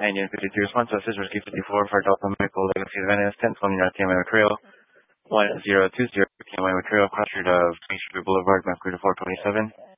And Unit 52 response to Rescue 54 for Delta Medical Legacy Advantage 1020 North TMI Trail 1020 TMI Trail, cross street of Main Street Boulevard, Mapcredo 427.